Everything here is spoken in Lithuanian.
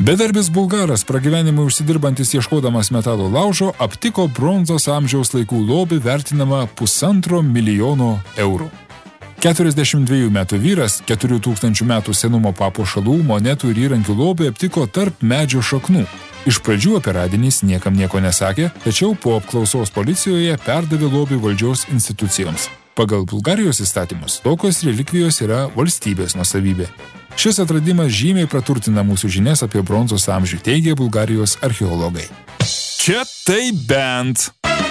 Bedarbis bulgaras, pragyvenimui užsidirbantis ieškodamas metalo laužo, aptiko bronzos amžiaus laikų lobį vertinamą 1,5 milijono eurų. 42 metų vyras 4000 metų senumo papuošalų, monetų ir įrankių lobį aptiko tarp medžio šaknų. Iš pradžių apie radinį niekam nieko nesakė, tačiau po apklausos policijoje perdavė lobį valdžios institucijoms. Pagal Bulgarijos įstatymus tokios relikvijos yra valstybės nuosavybė. Šis atradimas žymiai praturtina mūsų žinias apie bronzos amžių, teigia Bulgarijos archeologai. Čia tai bent.